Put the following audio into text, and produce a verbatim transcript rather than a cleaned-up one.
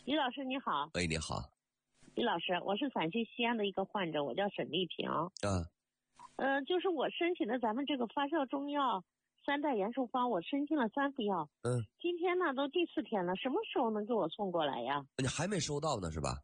李老师你好。 喂，你好。 李老师，我是陕西西安的一个患者，我叫沈丽萍。 啊。 呃，就是我申请的咱们这个发烧中药三代延寿方，我申请了三副药。 嗯。 今天呢都第四天了，什么时候能给我送过来呀？ 你还没收到呢是吧？